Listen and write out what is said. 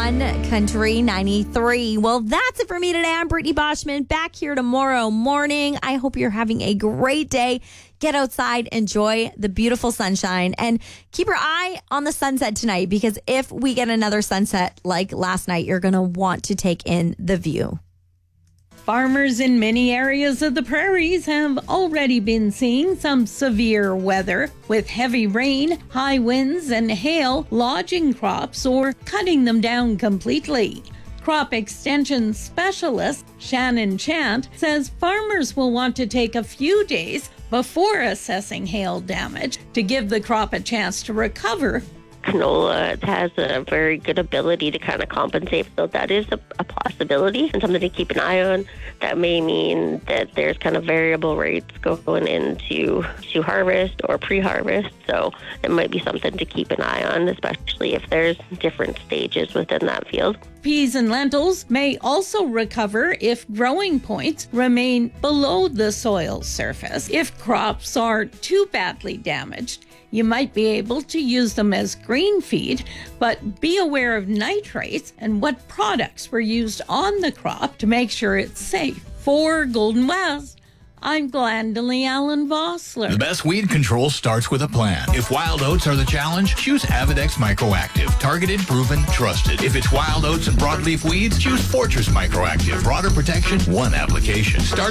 on Country 93. Well, that's it for me today. I'm Brittany Boschman, back here tomorrow morning. I hope you're having a great day. Get outside, enjoy the beautiful sunshine, and keep your eye on the sunset tonight, because if we get another sunset like last night, you're going to want to take in the view. Farmers in many areas of the prairies have already been seeing some severe weather, with heavy rain, high winds, and hail lodging crops or cutting them down completely. Crop extension specialist Shannon Chant says farmers will want to take a few days before assessing hail damage to give the crop a chance to recover. Canola has a very good ability to kind of compensate, so that is a possibility and something to keep an eye on. That may mean that there's kind of variable rates going into harvest or pre-harvest, so it might be something to keep an eye on, especially if there's different stages within that field. Peas and lentils may also recover if growing points remain below the soil surface. If crops are too badly damaged, you might be able to use them as green feed, but be aware of nitrates and what products were used on the crop to make sure it's safe. For Golden West, I'm Glendalee Allen Vossler. The best weed control starts with a plan. If wild oats are the challenge, choose Avidex Microactive. Targeted, proven, trusted. If it's wild oats and broadleaf weeds, choose Fortress Microactive. Broader protection, one application. Start